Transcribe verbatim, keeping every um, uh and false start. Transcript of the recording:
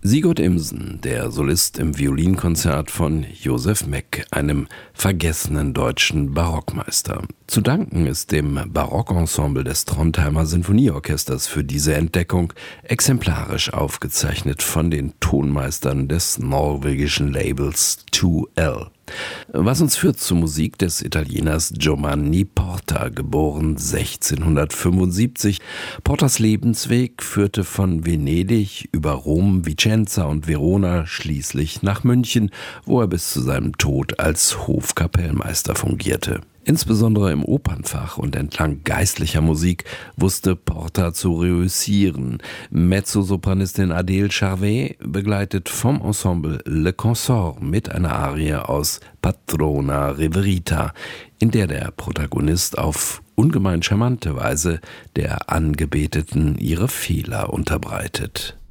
Sigurd Imsen, der Solist im Violinkonzert von Josef Meck, einem vergessenen deutschen Barockmeister. Zu danken ist dem Barockensemble des Trondheimer Sinfonieorchesters für diese Entdeckung, exemplarisch aufgezeichnet von den Tonmeistern des norwegischen Labels zwei L. Was uns führt zur Musik des Italieners Giovanni Porta, geboren sechzehnhundertfünfundsiebzig. Portas Lebensweg führte von Venedig über Rom, Vicenza und Verona schließlich nach München, wo er bis zu seinem Tod als Hofkapellmeister fungierte. Insbesondere im Opernfach und entlang geistlicher Musik wusste Porta zu reüssieren. Mezzosopranistin Adele Charvet begleitet vom Ensemble Le Consort mit einer Arie aus Patrona Reverita, in der der Protagonist auf ungemein charmante Weise der Angebeteten ihre Fehler unterbreitet.